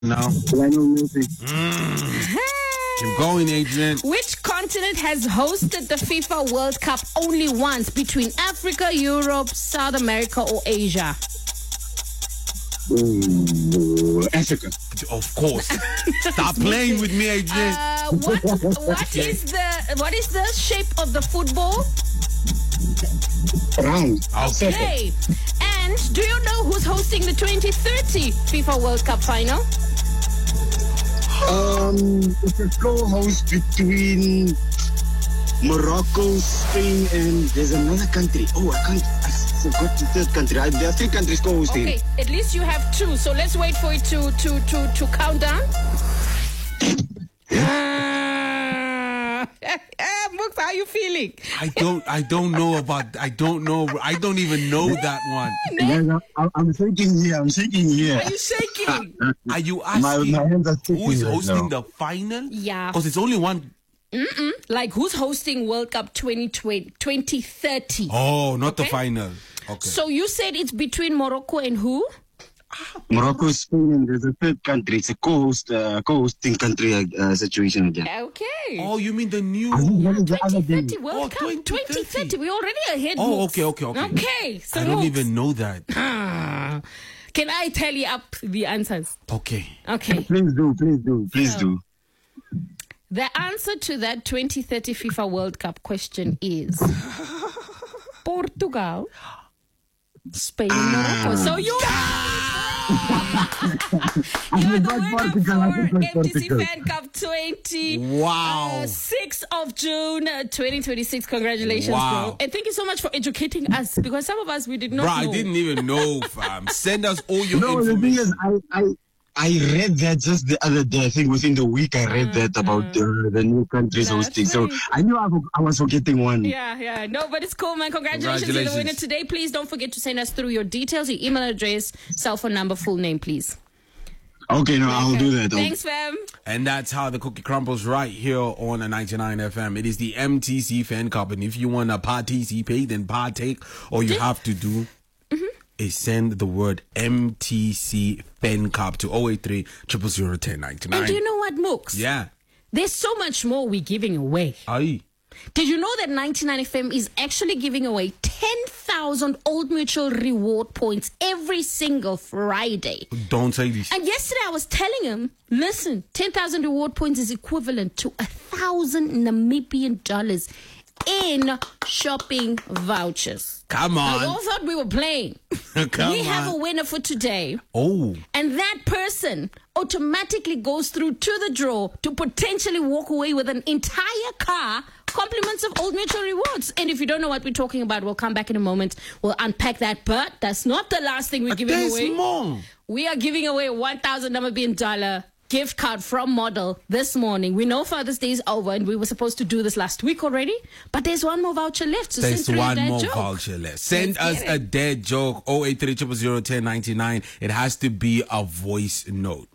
No. Piano music. Keep going, Adrian. Which continent has hosted the FIFA World Cup only once, between Africa, Europe, South America, or Asia? Ooh, Africa. Of course. Stop playing with me, Adrian. What is the shape of the football? Round. Okay. And do you know who's hosting the 2030 FIFA World Cup final? It's a co-host between Morocco, Spain, and there's another country. I forgot the third country. There are three countries co-hosting. Okay, at least you have two. So let's wait for it to count down. Mooks, how are you feeling? I don't know. I don't even know that one. I'm shaking here. Are you shaking? Are you asking my hands are shaking who is right hosting now. the final? Yeah. Because it's only one. Like, who's hosting World Cup 2030? Oh, not the final. Okay. So you said it's between Morocco and who? Morocco, Spain, and there's a third country. It's a co-hosting country situation again. Okay. Oh, you mean the new? What is the other 2030 thing? World Cup. 2030. 2030. We're already ahead. Oh, Mooks. okay. Okay. So I don't Mooks, even know that. can I tally up the answers? Okay. Okay. Please do. The answer to that 2030 FIFA World Cup question is Portugal, Spain, and Morocco. So you you're the winner for MTC Fan Cup 20. Wow. 6th of June 2026. Congratulations, Wow. bro. And thank you so much for educating us, because some of us, we did not Bro, know. I didn't even know, fam. Send us all your No, the thing information. is, I read that just the other day. I think within the week I read that about the new countries That's hosting. So right. I knew I was forgetting one. Yeah. No, but it's cool, man. Congratulations to the winner today. Please don't forget to send us through your details, your email address, cell phone number, full name, please. Okay, no, I'll do that. Thanks, fam. And that's how the cookie crumbles right here on a 99 FM. It is the MTC Fan Cup. And if you want to participate, then partake. All you have to do is send the word MTC Fan Cup to 083 000 1099. And do you know what, Mooks? Yeah. There's so much more we're giving away. Aye. Did you know that 99 FM is actually giving away 10,000 Old Mutual reward points every single Friday? Don't say this. And yesterday I was telling him, listen, 10,000 reward points is equivalent to 1,000 Namibian dollars in shopping vouchers. Come I all on. thought we were playing. Come We have a on. winner for today. Oh. And that person automatically goes through to the draw to potentially walk away with an entire car, compliments of Old Mutual rewards. And if you don't know what we're talking about, we'll come back in a moment. We'll unpack that. But that's not the last thing we're giving There's away. more. We are giving away a 1,000 Namibian dollar gift card from Model this morning. We know Father's Day is over, and we were supposed to do this last week already, but there's one more voucher left. So There's send through your one dad more joke. voucher left. Send Let's us get a it. dead joke. 083 000 1099. It has to be a voice note.